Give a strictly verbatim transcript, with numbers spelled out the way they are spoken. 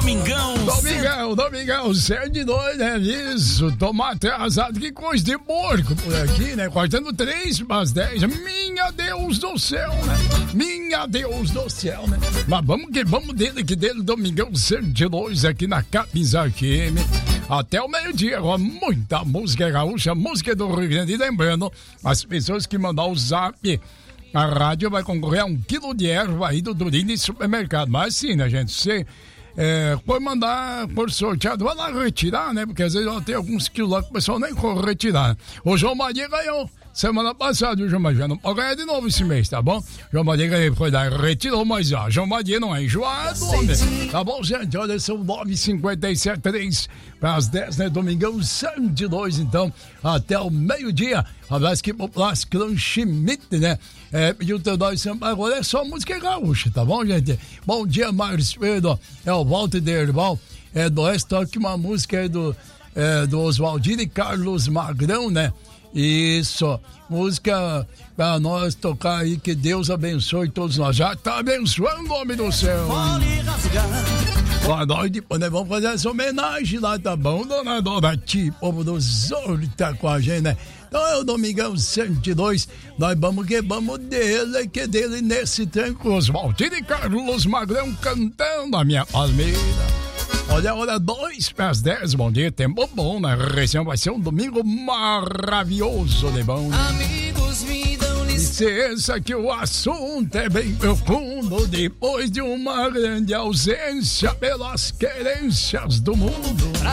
Domingão. Domingão, Domingão, sete e dois, né? Isso, tomate assado, que coisa de porco por aqui, né? Cortando três para dez. Minha Deus do céu, né? Minha Deus do céu, né? Mas vamos que vamos dele, que dele, Domingão, sete e dois, aqui na Capinza F M. Até o meio-dia, com muita música gaúcha, música do Rio Grande. E lembrando, as pessoas que mandar o zap, a rádio vai concorrer a um quilo de erva aí do Durini Supermercado. Mas sim, né, gente? Você é, pode mandar por sorteado, vai lá retirar, né? Porque às vezes ó, tem alguns quilos lá que o pessoal nem corre retirar. O João Maria ganhou semana passada, o João Maria não pode ganhar de novo esse mês, tá bom? João Maria ganhou, foi lá, retirou, mas ó, João Maria não é enjoado, né? Tá bom, gente? Olha, são nove e cinquenta e sete, três para as dez, né? Domingão, cento e dois, então, até o meio-dia. Abraço aqui pro Plástico Schmidt, né? É, e o Teodoro Samba agora é só música gaúcha, tá bom, gente? Bom dia, Marcos Pedro, é o Walter de Herbal, é do Oeste, toque uma música aí do, é, do Oswaldino e Carlos Magrão, né? Isso, música pra nós tocar aí, que Deus abençoe todos nós. Já tá abençoando o nome do céu. Boa noite, depois nós vamos fazer essa homenagem lá, tá bom, dona Dorati, povo do Zoro tá com a gente, né? Então é o Domingão cento e dois, nós vamos que vamos dele, que dele nesse tranco, Oswaldino e Carlos Magrão cantando a minha palmeira. Olha, hora dois para as dez, bom dia, tempo bom na região, vai ser um domingo maravilhoso de bom. Amigos me dão licença que o assunto é bem profundo, depois de uma grande ausência pelas querências do mundo.